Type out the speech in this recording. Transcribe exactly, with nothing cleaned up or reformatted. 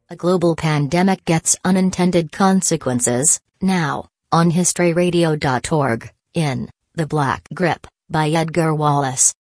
A global pandemic gets unintended consequences, now, on history radio dot org, in The Black Grip, by Edgar Wallace.